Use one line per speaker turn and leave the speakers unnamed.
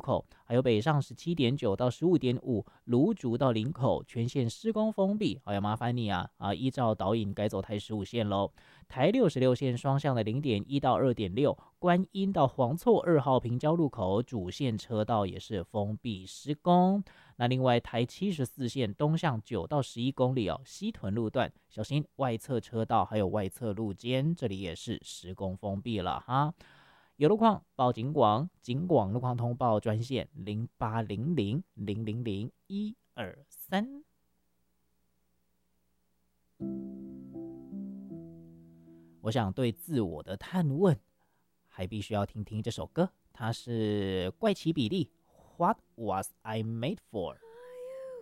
口，还有北上17.9到15.5，芦竹到林口全线施工封闭。要麻烦你依照导引改走台15线喽。台66线双向的0.1到2.6，观音到黄厝2号平交路口主线车道也是封闭施工。那另外台74线东向9到11公里西屯路段小心外侧车道还有外侧路肩，这里也是施工封闭了哈。有路况报警广，警广路况通报专线0800000123。我想对自我的探问，还必须要听听这首歌，它是怪奇比利 What Was I Made For。